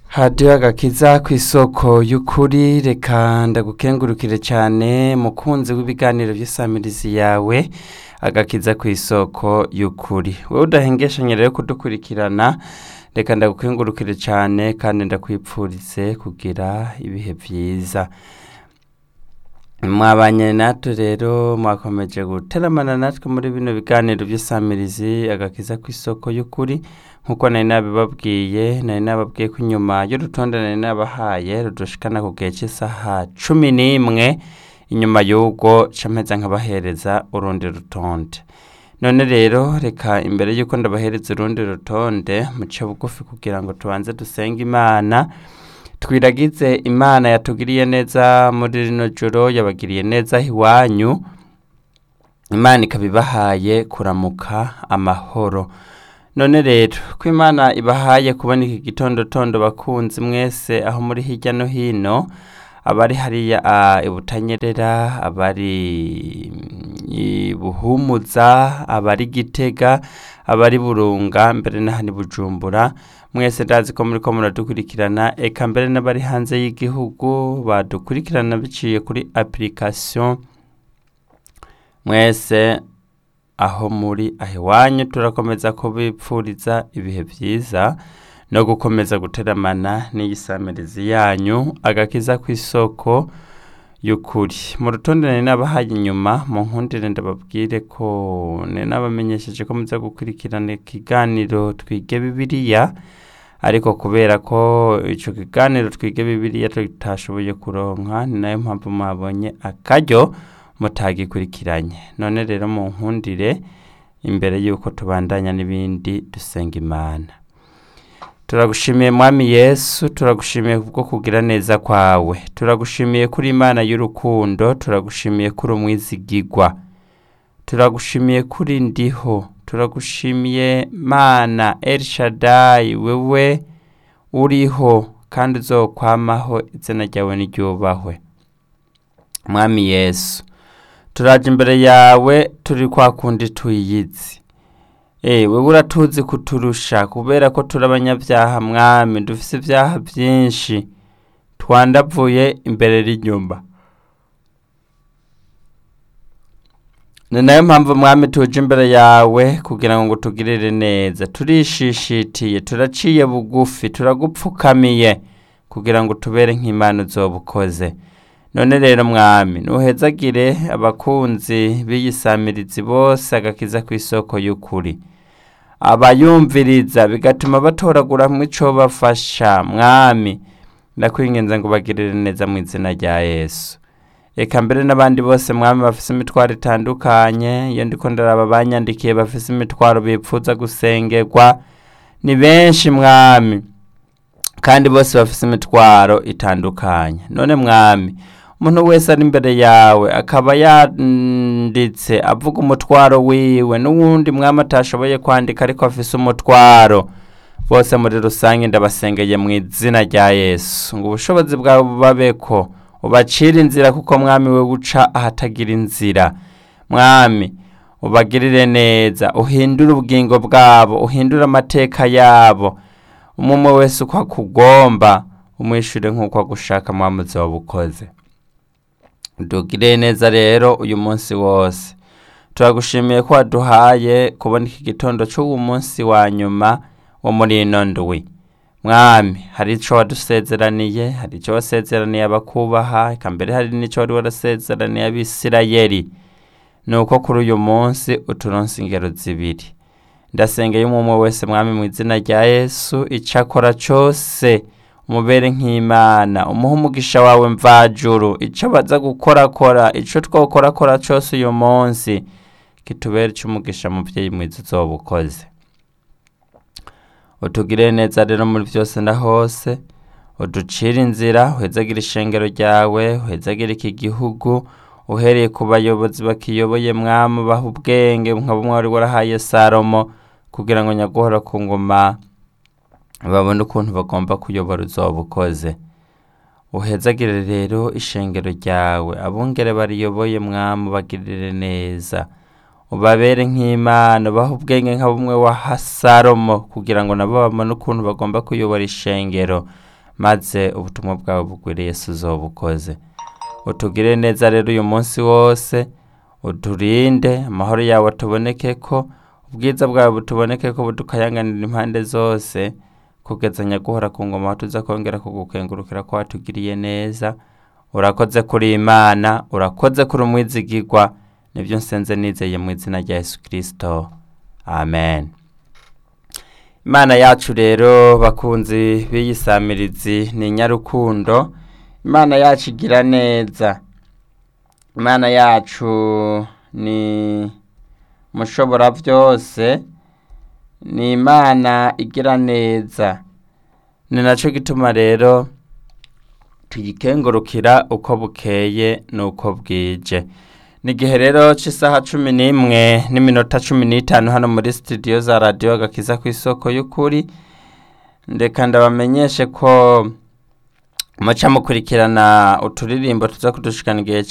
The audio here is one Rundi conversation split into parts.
hadiyo agakiza ku isoko y'ukuri, reka ndagukengurukire cyane mukunzi w'ibiganiro by'isamirizi yawe agakiza ku isoko y'ukuri. Wowe udahengeshanya rero kudukurikirana, reka ndagukengurukire cyane kandi ndakwipfurize kugira ibihe byiza. Mwabanye natwe rero, mwakomeje guteramana natwe muri bino biganiro by'isamirizi agakiza ku isoko y'ukuri. Nkuko nari nababwiye ko inyuma y'urutonde nari nabahaye rudushikana ku gihe cy'isaha 11, inyuma y'ubwo cameza nkabahereza urundi rutonde. None rero reka imbere y'uko ndabahereza urundi rutonde muce bugufi kugira ngo tubanze dusenge Imana, twiragize Imana yatugiriye neza muri rino joro, yabagiriye neza iwanyu. Imana ikabibahaye kuramuka amahoro. None rero ko Imana ibahaye kubona iki gitondotondo bakunzi mwese aho muri hirya no hino, abari hariya ibutanyerera, abari Buhumuza, abari Gitega, abari Burunga, mbere n'ahandi Bujumbura, mwese ndazi ko muri ko muradukurikirana, eka mbere n'abari hanze y'igihugu badukurikirana biciye kuri application. Mwese aho muri ahiwanyu turakomeza kubipfuriza ibihe byiza no gukomeza guteramana n'iyisamirizi yanyu agakiza ku isoko y'ukuri. Mu rutonde nari nabahaye inyuma, mu nkundire ndababwire ko nari nabamenyesheje ko muza gukurikirana ikiganiro Twige Bibiliya, ariko kubera ko ico kiganiro Twige Bibiliya tutashoboye kuronka, ni nayo mpamvu mwabonye akaryo mutagikurikiranye. None rero mu nkundire, imbere y'uko tubandanya n'ibindi, dusenga Imana. Turagushimiye Mwami Yesu, turagushimiye kubwo kugira neza kwawe, turagushimiye kuri Imana y'urukundo, turagushimiye kuri umwizigirwa, turagushimiye kuri ndiho, turagushimiye Mana El Shaddai, wewe uriho kandi uzokwamaho, izina ryawe niryubahwe. Mwami Yesu, turaje imbere yawe turi kwa kundi tuyizi. Wewe uratuzi kuturusha, kubera ko turi abanyabyaha Mwami, dufise ibyaha byinshi, twandavuye imbere y'inyumba. Ni nayo mpamvu Mwami tuje imbere yawe kugira ngo tugirire neza. Turishishitiye, turaciye bugufi, turagupfukamiye kugira ngo tubere nk'Imana uzobukoze. None rero Mwami, nuhezagire abakunzi b'iyisamirizi bose agakiza ku isoko y'ukuri, abayumviriza bigatuma batoragura ico bafasha. Mwami, ndakwinginze ngo bagirire neza mu izina rya Yesu. Eka mbere n'abandi bose Mwami bafise imitwaro itandukanye, iyo ndiko ndaraba banyandikiye bafise imitwaro bipfuza gusengerwa, ni benshi Mwami, kandi bose bafise imitwaro itandukanye. None Mwami, umuntu wese ari imbere yawe akaba yanditse avuga umutwaro wiwe, n'uwundi Mwami atashoboye kwandika ariko afise umutwaro, bose muri rusange ndabasengeye mu izina rya Yesu ngo ubushobozi bwawe bubabeko, ubacire inzira, kuko Mwami we uca ahatagira inzira. Mwami, ubagirire neza, uhindure ubugingo bwabo, uhindure amateka yabo, umwe wese uko akugomba umwishure nk'uko agushaka. Mwami uzobukoze. Dugire neza rero uyu munsi wose. Turagushimiye ko waduhaye kubona iki gitondo cy'uwo munsi wa nyuma wo muri ino ndwi. Mwami, hari ico wadusezeraniye, hari ico wasezeraniye abakubaha, eka mbere hari n'ico wari warasezeraniye Abisirayeli. Nuko kuri uyu munsi uturonse ingero zibiri. Ndasengeye umwe wese Mwami mu izina rya Yesu, icakora cyose umubere nk'Imana, umuha umugisha wawe mvajuru, ico baza gukorakora, ico twokorakora cyose uyu munsi kitubere cy'umugisha muvyeyi mwiza uzobukoze. Utugire neza rero muri byose na hose, uducire inzira, uhezagire ishengero ryawe, uhezagire iki gihugu, uhereye ku bayobozi bakiyoboye Mwami, baha ubwenge nka bumwe wari warahaye Salomo, kugira ngo nyaguhora ku ngoma babone ukuntu bagomba kuyobora uzobukoze. Uhezagire rero ishengero ryawe, abungere bariyoboye Mwami bagirire neza, ubabere nk'Imana, baha ubwenge nka bumwe wa Salomo, kugira ngo nabo babone ukuntu bagomba kuyobora ishengero, maze ubutumwa bwawe bugwire Yesu uzobukoze. Utugire neza rero uyu munsi wose, uturinde, amahoro yawe tubonekeko, ubwiza bwawe butubonekeko, budukayanganira impande zose, kugeza nyaguhora ku ngoma aho tuza kongera kugukengurukira ko watugiriye neza. Urakoze kuri Imana, urakoze kuri umwizigirwa, nibyo nsenze nizeye mu izina rya Yesu Kristo, amen. Imana yacu rero bakunzi b'iyisamirizi ni nyarukundo, Imana yacu igira neza, Imana yacu ni mushobora byose, ni Imana igira neza. Ni naco gituma rero tuyikengurukira uko bukeye nuko bwije. Nigihe rero c'isaha 11:15 hano muri studio za Radio Agakiza kw'isoko y'ukuri. Ndeka ndabamenyeshe ko muca mukurikirana uturirimbo tuza kudushikana igihe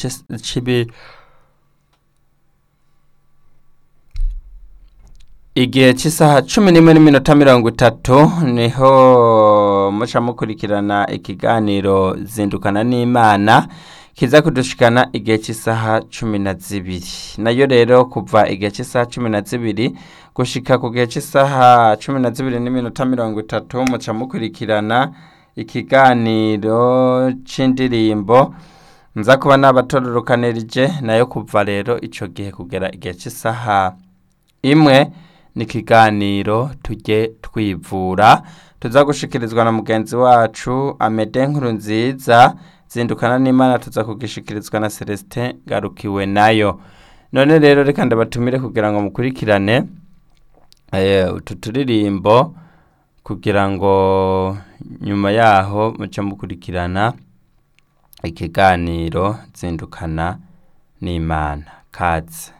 c'isaha 11:30 niho muca mukurikirana ikiganiro zindukana n'Imana kiza kudushikana igihe c'isaha 12. Nayo rero kuva igihe c'isaha 12 gushika ku gihe c'isaha 12:30 muca mukurikirana ikiganiro c'indirimbo nza kuba nabatororokanirije. Nayo kuva rero ico gihe kugera igihe c'isaha 1 ni ikiganiro tujye twivura, tuza gushikirizwa na mugenzi wacu Amede Nkurunziza. Zindukana n'Imana tuza kugishikirizwa na Celestin Garukiwe nayo. None rero reka ndabatumire kugira ngo mukurikirane utu turirimbo, kugira ngo nyuma yaho muce mukurikirana ikiganiro zindukana n'Imana. Kaze.